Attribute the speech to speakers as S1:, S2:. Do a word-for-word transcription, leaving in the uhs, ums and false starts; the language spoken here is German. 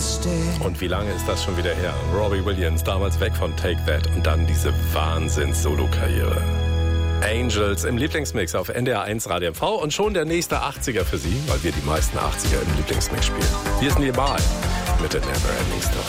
S1: Und wie lange ist das schon wieder her? Robbie Williams, damals weg von Take That und dann diese Wahnsinns-Solo-Karriere. Angels im Lieblingsmix auf N D R eins Radio M V und schon der nächste achtziger für Sie, weil wir die meisten achtziger im Lieblingsmix spielen. Hier ist Nearby mit der Never Ending Story.